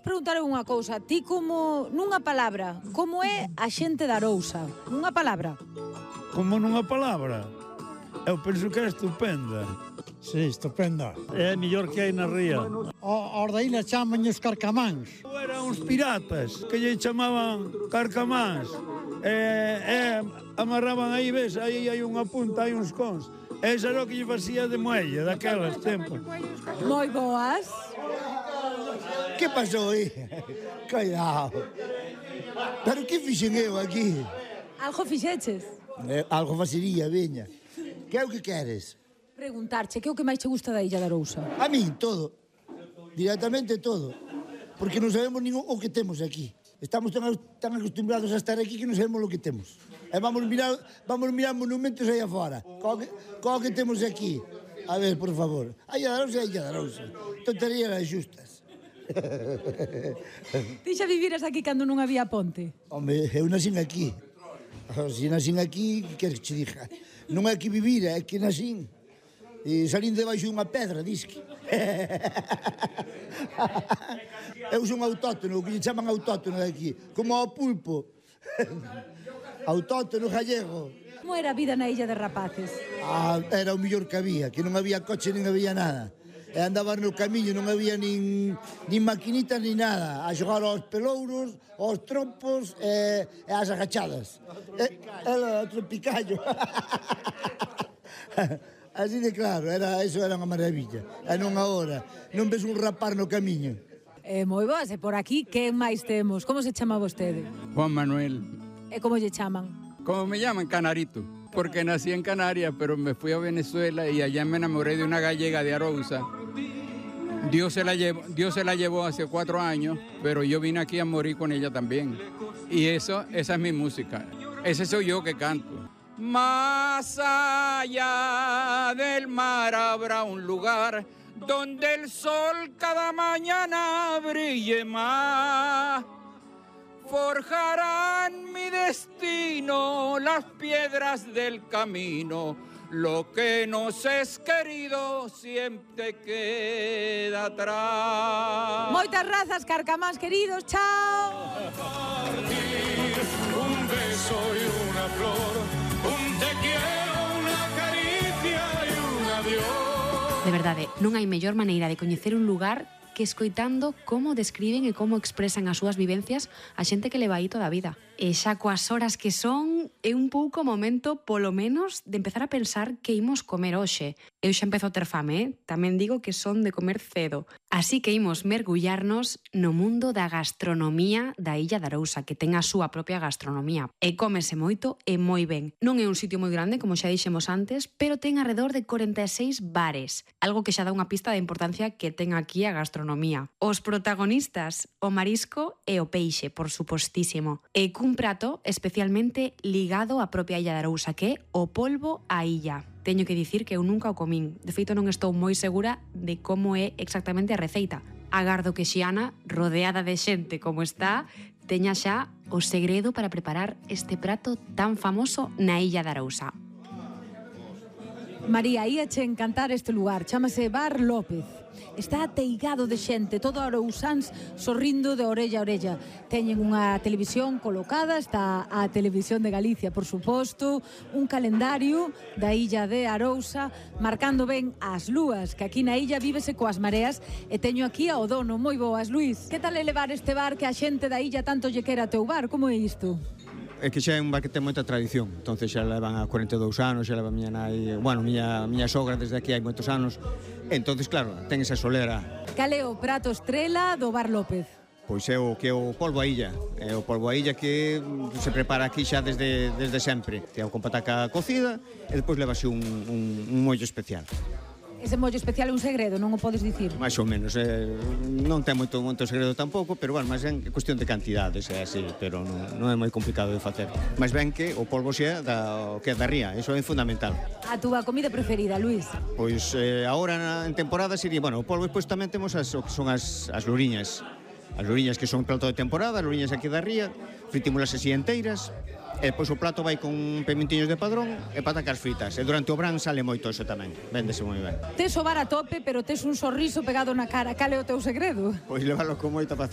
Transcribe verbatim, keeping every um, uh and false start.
preguntar unha cousa. Ti como, nunha palabra, como é a xente da Arousa? Nunha palabra. Como nunha palabra? Eu penso que é estupenda. Sí, estupenda. É a mellor que hai na ría. Os da ilha chaman os carcamáns. Eran uns piratas que lle chamaban carcamáns. E, e amarraban aí, ves, aí hai unha punta, hai uns cons. Esa era o que lle facía de muelle, daquelas tempos. Moi boas. Que pasou aí? Cuidado. Pero que fixen eu aquí? Algo fixeches? Eh, algo facería, veña. Que é o que queres? Preguntarche, que é o que máis che gusta da Illa da Arousa? A min, todo. Directamente todo. Porque non sabemos nin o que temos aquí. Estamos tan, tan acostumbrados a estar aquí que non sabemos o que temos. E vamos mirar, vamos mirar monumentos aí afora. Co que, co que temos aquí. A ver, por favor. A Illa da Arousa é a Illa da Arousa. Tonterías as justas. Ti xa viviras aquí cando non había ponte? Home, eu nasín aquí. Se nasín aquí, que queres que che diga? Non é que vivir, é que nasín. E salín debaixo dunha pedra, disque. Eu son autóctono, o que lle chaman autóctono daqui, como ao pulpo. Autóctono gallego. Como era a vida na Illa de Rapaces? Ah, era o mellor que había, que non había coche, nin había nada. E andaban no camiño, non había nin, nin maquinitas, nin nada. A xogar aos pelouros, aos trompos e, e as agachadas. E, era o tropicallo. Así de claro, era, eso era unha maravilla. E non agora, non ves un rapar no camiño. Eh, moi boas, e por aquí, que máis temos? Como se chama vostede? Juan Manuel. E como lle chaman? Como me llaman, Canarito. Porque nací en Canarias, pero me fui a Venezuela y allá me enamoré de una gallega de Arousa. Dios se la llevó, Dios se la llevó hace cuatro años, pero yo vine aquí a morir con ella también. Y eso, esa es mi música. Ese soy yo que canto. Más allá del mar habrá un lugar donde el sol cada mañana brille más. Forjarán mi destino las piedras del camino. Lo que nos es querido siempre queda atrás. Moitas razas, carcamáns queridos, chao. Un beso y una flor, un te quiero, una caricia y un adiós. De verdade, non hai mellor maneira de coñecer un lugar que escoitando como describen e como expresan as súas vivencias a xente que leva aí toda a vida. E xa coas horas que son, é un pouco momento, polo menos, de empezar a pensar que imos comer hoxe. Eu xa empezo a ter fame, eh? Tamén digo que son de comer cedo. Así que imos mergullarnos no mundo da gastronomía da Illa da Arousa, que ten a súa propia gastronomía. E cómese moito e moi ben. Non é un sitio moi grande, como xa dixemos antes, pero ten alrededor de corenta e seis bares, algo que xa dá unha pista da importancia que ten aquí a gastronomía. Os protagonistas, o marisco e o peixe, por supostísimo. E cun prato especialmente ligado á propia Illa da Arousa, que é o polvo á illa. Teño que dicir que eu nunca o comín. De feito, non estou moi segura de como é exactamente a receita. Agardo que Xiana, rodeada de xente como está, teña xa o segredo para preparar este prato tan famoso na Illa da Arousa. María, íache encantar este lugar. Chámase Bar López. Está ateigado de xente, todo arousáns sorrindo de orella a orella. Teñen unha televisión colocada, está a Televisión de Galicia, por suposto, un calendario da Illa de Arousa, marcando ben as lúas, que aquí na illa vívese coas mareas, e teño aquí ao dono. Moi boas, Luís. Que tal elevar este bar que a xente da illa tanto lle quera teu bar? Como é isto? É que xa é un bar que ten moita tradición, entonces xa levan a cuarenta e dous anos, xa leva a miña nai, bueno, miña, miña sogra desde aquí hai moitos anos, entonces claro, ten esa solera. Cal é o prato estrela do Bar López? Pois é o que é o polvo a illa, é o polvo a illa que se prepara aquí xa desde, desde sempre, que é o con pataca cocida e depois levase un, un, un mollo especial. Ese mollo especial é un segredo, non o podes dicir? Mais ou menos, eh, non ten moito, moito segredo tampouco, pero bueno, máis é cuestión de cantidades, é así, pero non, non é moi complicado de facer. Máis ben que o polvo xa da, o que é da ría, iso é fundamental. A túa comida preferida, Luís? Pois eh, agora na, en temporada sería, bueno, o polvo, pois tamén temos as, o que son as, as luriñas. As luriñas que son prato de temporada, as luriñas aquí da ría, fritímolas así enteiras, e depois o plato vai con pementiños de padrón e patacas fritas. E durante o brán sale moito eso tamén, véndese moi ben. Tes o bar a tope, pero tes un sorriso pegado na cara. Cal é o teu segredo? Pois leválo con moita paciencia.